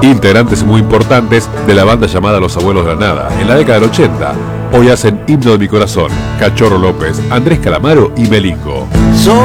Integrantes muy importantes de la banda llamada Los Abuelos de la Nada, en la década del 80. Hoy hacen Himno de mi Corazón, Cachorro López, Andrés Calamaro y Melingo.